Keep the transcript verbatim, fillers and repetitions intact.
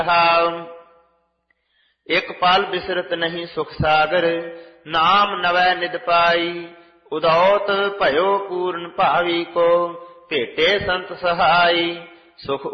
ਇਕ ਪਲ ਬਿਸਰਤ ਨਹੀਂ ਸੁਖ ਸਾਗਰ, ਨਾਮ ਨਵੈ ਨਿਦ ਪਾਈ। ਉਦੌਤ ਭਇਓ ਪੂਰਨ ਭਾਵੀ ਕੋ, ਭੇਟੇ ਸੰਤ ਸਹਾਈ। ਸੁਖ